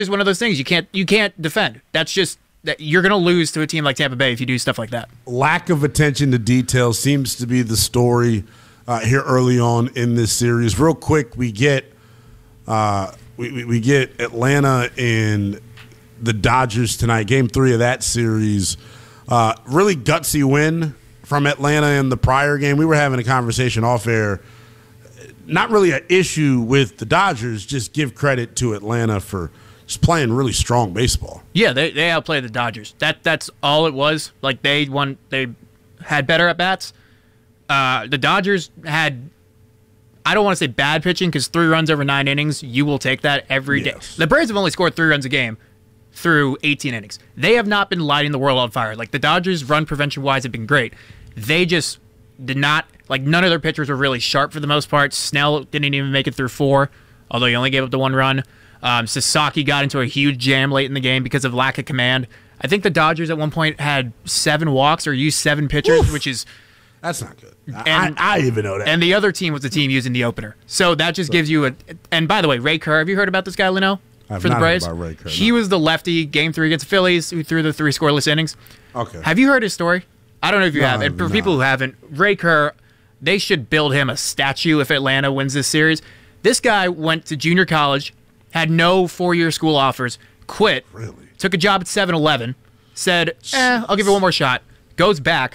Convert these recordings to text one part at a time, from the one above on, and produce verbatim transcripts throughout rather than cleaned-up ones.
It's one of those things you can't you can't defend. That's just that you're going to lose to a team like Tampa Bay if you do stuff like that. Lack of attention to detail seems to be the story uh, here early on in this series. Real quick, we get uh, we, we, we get Atlanta and the Dodgers tonight, game three of that series. Uh, really gutsy win from Atlanta in the prior game. We were having a conversation off air. Not really an issue with the Dodgers, just give credit to Atlanta for just playing really strong baseball. Yeah, they they outplayed the Dodgers. That that's all it was. Like they won, they had better at bats. Uh, the Dodgers had, I don't want to say bad pitching because three runs over nine innings, you will take that every Yes. day. The Braves have only scored three runs a game through eighteen innings. They have not been lighting the world on fire. Like the Dodgers, run prevention wise, have been great. They just did not, like none of their pitchers were really sharp for the most part. Snell didn't even make it through four, although he only gave up the one run. Um, Sasaki got into a huge jam late in the game because of lack of command. I think the Dodgers at one point had seven walks or used seven pitchers, Oof. which is... That's not good. And, I, I even know that. And the other team was the team using the opener. So that just gives you a... And by the way, Ray Kerr, have you heard about this guy, Leno? I've For the not Braves? heard about Ray Kerr, He no. was the lefty game three against the Phillies who threw the three scoreless innings. Okay. Have you heard his story? I don't know if you No, have. I And for have people not. who haven't, Ray Kerr, they should build him a statue if Atlanta wins this series. This guy went to junior college, had no four-year school offers, quit, Really? took a job at seven eleven, said, eh, I'll give it one more shot, goes back.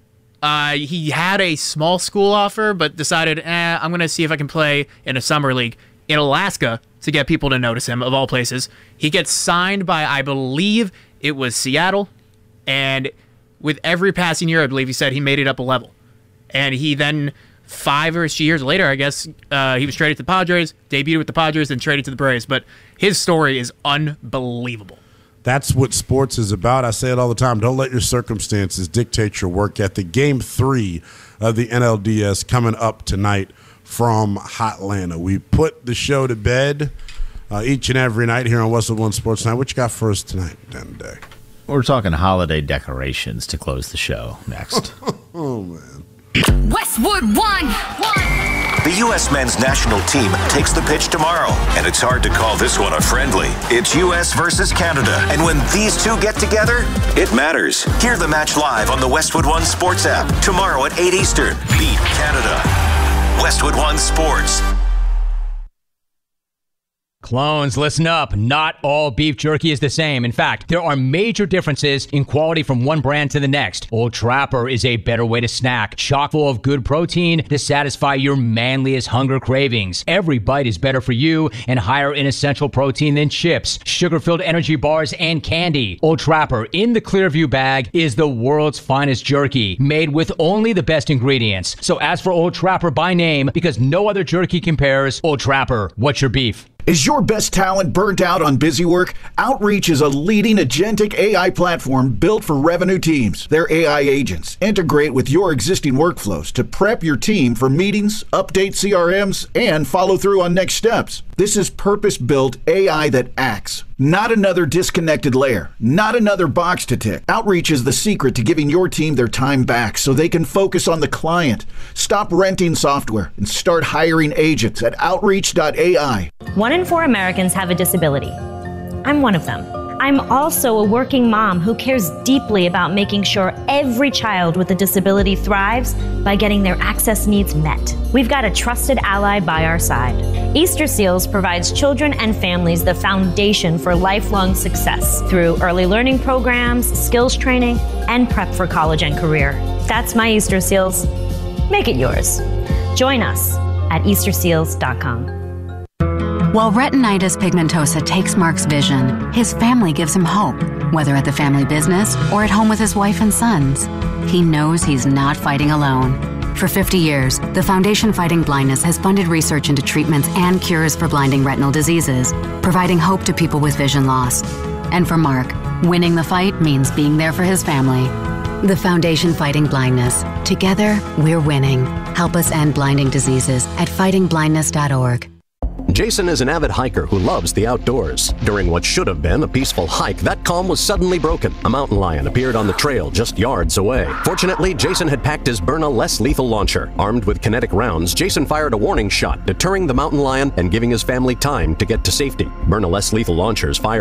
Uh, he had a small school offer, but decided, eh, I'm going to see if I can play in a summer league in Alaska to get people to notice him, of all places. He gets signed by, I believe, it was Seattle, and with every passing year, I believe he said he made it up a level. And he then, five or six years later, I guess, uh, he was traded to the Padres, debuted with the Padres, then traded to the Braves. But his story is unbelievable. That's what sports is about. I say it all the time. Don't let your circumstances dictate your work ethic. Game three of the N L D S coming up tonight from Hotlanta. We put the show to bed uh, each and every night here on Westwood One Sports Night. What you got for us tonight, Dan Day? We're talking holiday decorations to close the show next. Oh, man. Westwood One. One. The U S men's national team takes the pitch tomorrow, and it's hard to call this one a friendly. It's U S versus Canada, and when these two get together, it matters. Hear the match live on the Westwood One Sports app tomorrow at eight Eastern. Beat Canada. Westwood One Sports. Clones, listen up. Not all beef jerky is the same. In fact, there are major differences in quality from one brand to the next. Old Trapper is a better way to snack, chock full of good protein to satisfy your manliest hunger cravings. Every bite is better for you and higher in essential protein than chips, sugar-filled energy bars, and candy. Old Trapper in the Clearview bag is the world's finest jerky, made with only the best ingredients. So ask for Old Trapper by name because no other jerky compares. Old Trapper, what's your beef? Is your best talent burnt out on busy work? Outreach is a leading agentic A I platform built for revenue teams. Their A I agents integrate with your existing workflows to prep your team for meetings, update C R Ms, and follow through on next steps. This is purpose-built A I that acts, not another disconnected layer, not another box to tick. Outreach is the secret to giving your team their time back so they can focus on the client. Stop renting software and start hiring agents at outreach dot A I. One in four Americans have a disability. I'm one of them. I'm also a working mom who cares deeply about making sure every child with a disability thrives by getting their access needs met. We've got a trusted ally by our side. Easter Seals provides children and families the foundation for lifelong success through early learning programs, skills training, and prep for college and career. That's my Easter Seals. Make it yours. Join us at easter seals dot com. While retinitis pigmentosa takes Mark's vision, his family gives him hope, whether at the family business or at home with his wife and sons. He knows he's not fighting alone. For fifty years, the Foundation Fighting Blindness has funded research into treatments and cures for blinding retinal diseases, providing hope to people with vision loss. And for Mark, winning the fight means being there for his family. The Foundation Fighting Blindness. Together, we're winning. Help us end blinding diseases at fighting blindness dot org. Jason is an avid hiker who loves the outdoors. During what should have been a peaceful hike, that calm was suddenly broken. A mountain lion appeared on the trail just yards away. Fortunately, Jason had packed his Byrna less lethal launcher. Armed with kinetic rounds, Jason fired a warning shot, deterring the mountain lion and giving his family time to get to safety. Byrna less lethal launchers fire